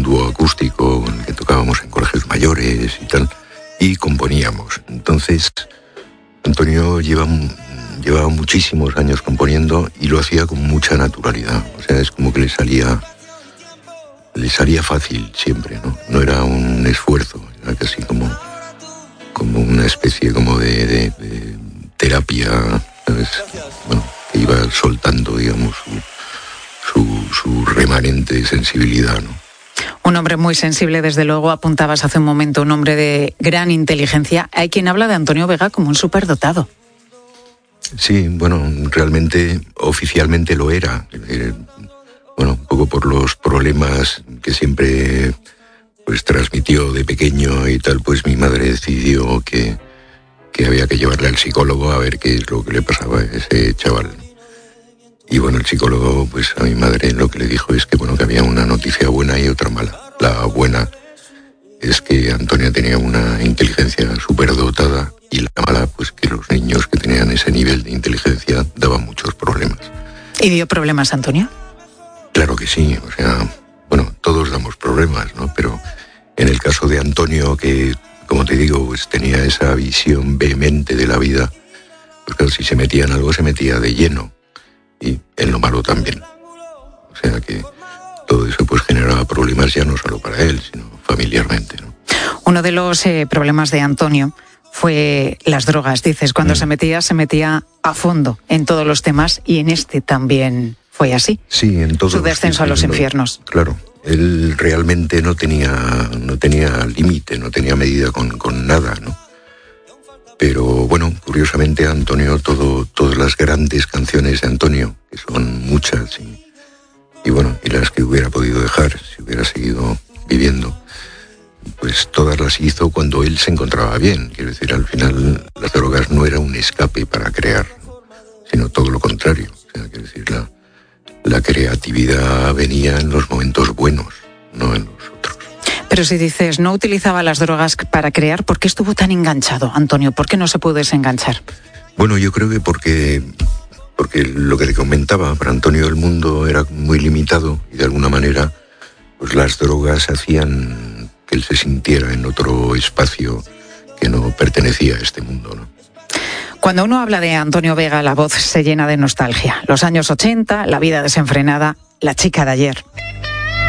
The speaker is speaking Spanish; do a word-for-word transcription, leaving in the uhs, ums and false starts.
dúo acústico en el que tocábamos en colegios mayores y tal, y componíamos. Entonces, Antonio lleva, llevaba muchísimos años componiendo y lo hacía con mucha naturalidad. O sea, es como que le salía, le salía fácil siempre, ¿no? No era un esfuerzo, era casi como, como una especie como de, de, de terapia, ¿sabes? Bueno, que iba soltando, digamos, su, su, su remanente sensibilidad, ¿no? Un hombre muy sensible, desde luego. Apuntabas hace un momento, un hombre de gran inteligencia. Hay quien habla de Antonio Vega como un superdotado. Sí, bueno, realmente, oficialmente lo era. Eh, bueno, un poco por los problemas que siempre pues transmitió de pequeño y tal, pues mi madre decidió que, que había que llevarle al psicólogo a ver qué es lo que le pasaba a ese chaval. Y bueno, el psicólogo, pues a mi madre lo que le dijo es que bueno, que había una noticia buena y otra mala. La buena es que Antonio tenía una inteligencia superdotada y la mala, pues que los niños que tenían ese nivel de inteligencia daban muchos problemas. ¿Y dio problemas, Antonio? Claro que sí, o sea, bueno, todos damos problemas, ¿no? Pero en el caso de Antonio, que, como te digo, pues tenía esa visión vehemente de la vida, pues claro, si se metía en algo, se metía de lleno. Y en lo malo también. O sea que todo eso pues generaba problemas ya no solo para él, sino familiarmente, ¿no? Uno de los eh, problemas de Antonio fue las drogas. Dices, cuando mm. se metía, se metía a fondo en todos los temas, y en este también fue así. Sí, en todos. Su descenso a los infiernos. Claro, él realmente no tenía, no tenía límite, no tenía medida con, con nada, ¿no? Pero bueno, curiosamente Antonio, todo, todas las grandes canciones de Antonio, que son muchas, y, y bueno, y las que hubiera podido dejar si hubiera seguido viviendo, pues todas las hizo cuando él se encontraba bien. Quiero decir, al final las drogas no era un escape para crear, sino todo lo contrario. O sea, quiero decir, la, la creatividad venía en los momentos buenos, no en los otros. Pero si dices, no utilizaba las drogas para crear, ¿por qué estuvo tan enganchado, Antonio? ¿Por qué no se pudo desenganchar? Bueno, yo creo que porque, porque lo que te comentaba, para Antonio el mundo era muy limitado y de alguna manera pues las drogas hacían que él se sintiera en otro espacio que no pertenecía a este mundo, ¿no? Cuando uno habla de Antonio Vega, la voz se llena de nostalgia. Los años ochenta, la vida desenfrenada, la chica de ayer.